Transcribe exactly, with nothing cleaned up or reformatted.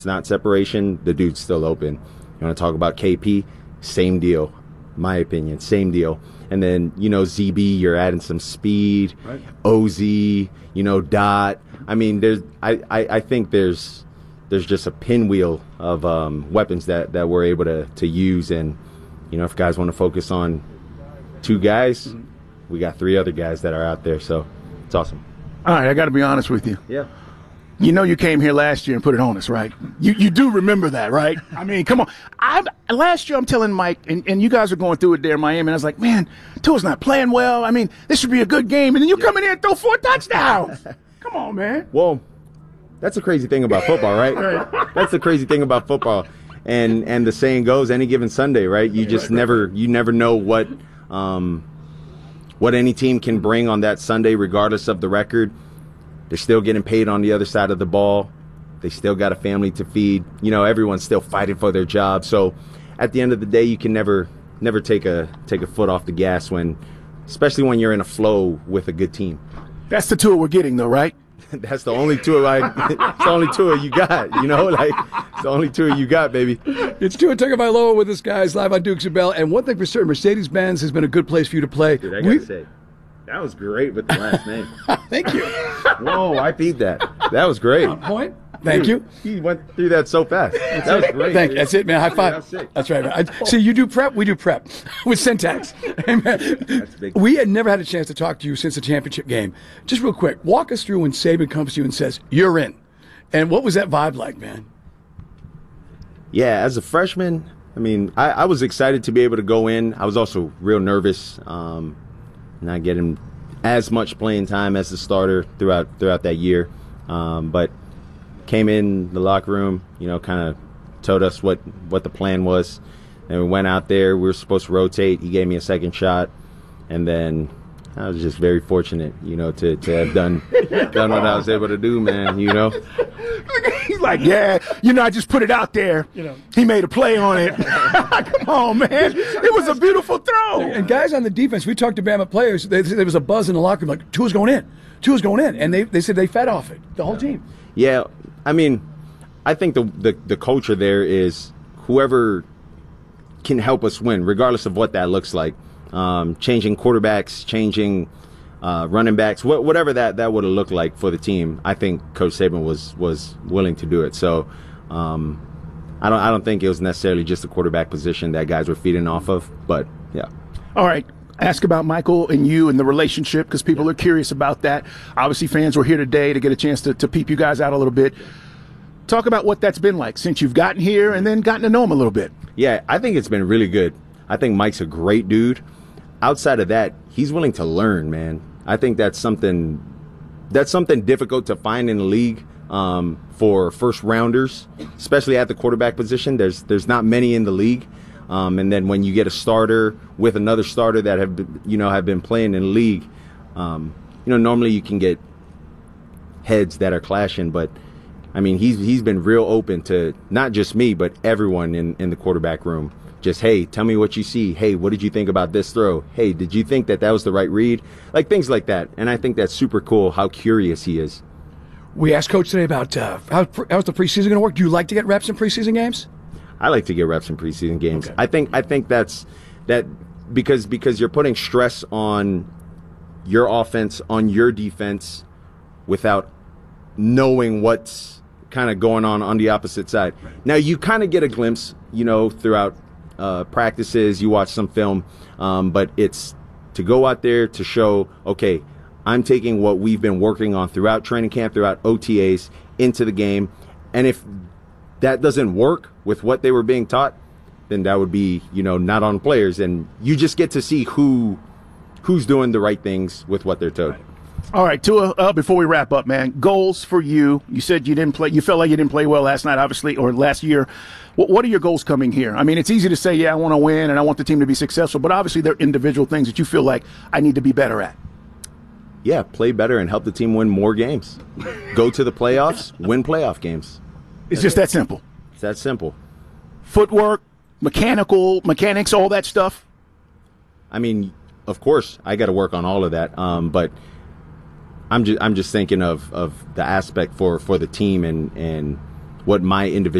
it's not separation, the dude's still open. You want to talk about K P? Same deal, my opinion, same deal. And then, you know, Z B, you're adding some speed, right. O Z, you know, Dot. I mean, there's, I, I, I think there's there's just a pinwheel of um, weapons that, that we're able to, to use. And, you know, if guys want to focus on two guys, mm-hmm. we got three other guys that are out there. So it's awesome. All right, I got to be honest with you. Yeah. You know you came here last year and put it on us, right? You you do remember that, right? I mean, come on. I last year I'm telling Mike, and, and you guys are going through it there in Miami, and I was like, man, Tua's not playing well. I mean, this should be a good game. And then you come in here and throw four touchdowns. Come on, man. Well, that's the crazy thing about football, right? right. That's the crazy thing about football. And and the saying goes, any given Sunday, right? You just never you never know what um, what any team can bring on that Sunday, regardless of the record. They're still getting paid on the other side of the ball. They still got a family to feed. You know, everyone's still fighting for their job. So at the end of the day, you can never never take a take a foot off the gas when, especially when you're in a flow with a good team. That's the tour we're getting, though, right? That's the only tour I. It's the only tour you got. You know, like it's the only tour you got, baby. It's Tua Tagovailoa with us, guys, live on Dukes and Bell. And one thing for certain, Mercedes-Benz has been a good place for you to play. Dude, I gotta we, say. That was great with the last name. Thank you. Whoa, I beat that. That was great. On point. Thank Dude, you. He went through that so fast. That's that was it. great. Thank you. That's it, man. High five. That's, sick. That's right, man. I, see, you do prep, we do prep with syntax. Hey, man, That's big. We had never had a chance to talk to you since the championship game. Just real quick, walk us through when Saban comes to you and says, you're in. And what was that vibe like, man? Yeah, as a freshman, I mean, I, I was excited to be able to go in. I was also real nervous, um, not getting as much playing time as the starter throughout throughout that year, um, but came in the locker room, you know, kind of told us what, what the plan was, and we went out there. We were supposed to rotate. He gave me a second shot, and then I was just very fortunate, you know, to, to have done done what I was able to do, man. You know, he's like, yeah, you know, I just put it out there. You know, he made a play on it. Come on, man, it was a beautiful throw. And guys on the defense, we talked to Bama players. They, there was a buzz in the locker room, like Tua's going in, Tua's going in, and they they said they fed off it, the whole team. Yeah, I mean, I think the the, the culture there is whoever can help us win, regardless of what that looks like. Um, changing quarterbacks, changing uh, running backs, wh- whatever that, that would have looked like for the team. I think Coach Saban was was willing to do it. So um, I don't I don't think it was necessarily just the quarterback position that guys were feeding off of. But yeah. All right. Ask about Michael and you and the relationship, because people are curious about that. Obviously, fans were here today to get a chance to, to peep you guys out a little bit. Talk about what that's been like since you've gotten here and then gotten to know him a little bit. Yeah, I think it's been really good. I think Mike's a great dude. Outside of that, he's willing to learn, man. I think that's something that's something difficult to find in the league um, for first rounders, especially at the quarterback position. There's there's not many in the league, um, and then when you get a starter with another starter that have been, you know have been playing in the league, um, you know normally you can get heads that are clashing. But I mean, he's he's been real open to not just me, but everyone in, in the quarterback room. Just, hey, tell me what you see. Hey, what did you think about this throw? Hey, did you think that that was the right read? Like things like that. And I think that's super cool how curious he is. We asked Coach today about uh, how, how's the preseason going to work. Do you like to get reps in preseason games? I like to get reps in preseason games. Okay. I think I think that's that because because you're putting stress on your offense, on your defense, without knowing what's kind of going on on the opposite side. Right. Now you kind of get a glimpse, you know, throughout Uh, practices, you watch some film, um, but it's to go out there to show, okay, I'm taking what we've been working on throughout training camp, throughout O T As, into the game. And if that doesn't work with what they were being taught, then that would be, you know, not on players. And you just get to see who who's doing the right things with what they're told. All right, Tua, uh, before we wrap up, man, goals for you. You said you didn't play. You felt like you didn't play well last night, obviously, or last year. What, what are your goals coming here? I mean, it's easy to say, yeah, I want to win and I want the team to be successful, but obviously there are individual things that you feel like I need to be better at. Yeah, play better and help the team win more games. Go to the playoffs, win playoff games. It's just that simple. It's that simple. Footwork, mechanical, mechanics, all that stuff. I mean, of course, I got to work on all of that, um, but I'm just I'm just thinking of, of the aspect for, for the team and, and what my individual